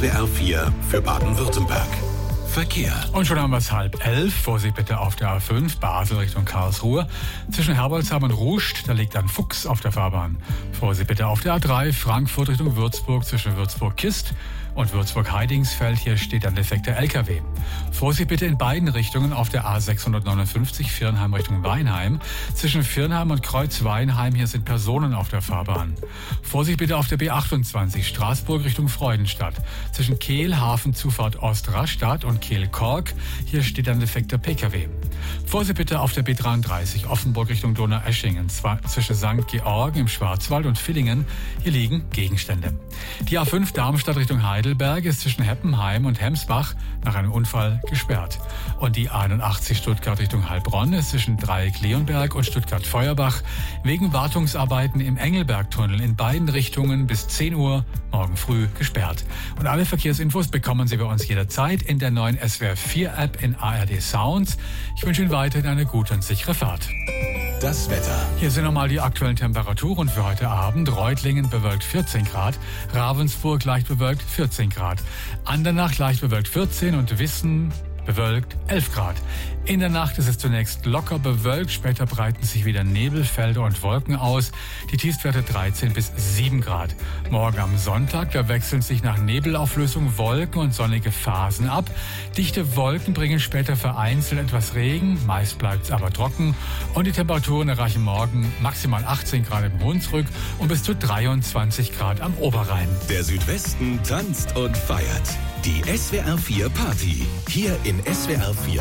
SWR 4 für Baden-Württemberg. Verkehr. Und schon haben wir es 10:30. Vorsicht bitte auf der A5 Basel Richtung Karlsruhe. Zwischen Herbolzheim und Ruscht, da liegt ein Fuchs auf der Fahrbahn. Vorsicht bitte auf der A3 Frankfurt Richtung Würzburg zwischen Würzburg-Kist und Würzburg-Heidingsfeld. Hier steht ein defekter LKW. Vorsicht bitte in beiden Richtungen auf der A659 Viernheim Richtung Weinheim. Zwischen Viernheim und Kreuz-Weinheim, hier sind Personen auf der Fahrbahn. Vorsicht bitte auf der B28 Straßburg Richtung Freudenstadt. Zwischen Kehl, Hafenzufahrt Ost-Rastatt und Kehl-Kork, hier steht ein defekter PKW. Vorsicht bitte auf der B33 Offenburg Richtung Donaueschingen. Zwischen St. Georgen im Schwarzwald und Villingen, hier liegen Gegenstände. Die A5 Darmstadt Richtung Heidelberg ist zwischen Heppenheim und Hemsbach nach einem Unfall gesperrt. Und die 81 Stuttgart Richtung Heilbronn ist zwischen Dreieck-Leonberg und Stuttgart-Feuerbach wegen Wartungsarbeiten im Engelbergtunnel in beiden Richtungen bis 10 Uhr morgen früh gesperrt. Und alle Verkehrsinfos bekommen Sie bei uns jederzeit in der neuen SWR 4 App in ARD Sounds. Ich wünsche Ihnen weiterhin eine gute und sichere Fahrt. Das Wetter. Hier sind nochmal die aktuellen Temperaturen für heute Abend. Reutlingen bewölkt 14 Grad, Ravensburg leicht bewölkt 14 Grad, Andernach leicht bewölkt 14 und Wissen bewölkt 11 Grad. In der Nacht ist es zunächst locker bewölkt, später breiten sich wieder Nebelfelder und Wolken aus. Die Tiefstwerte 13 bis 7 Grad. Morgen am Sonntag, da wechseln sich nach Nebelauflösung Wolken und sonnige Phasen ab. Dichte Wolken bringen später vereinzelt etwas Regen, meist bleibt es aber trocken. Und die Temperaturen erreichen morgen maximal 18 Grad im Hunsrück und bis zu 23 Grad am Oberrhein. Der Südwesten tanzt und feiert. Die SWR 4 Party. Hier in SWR 4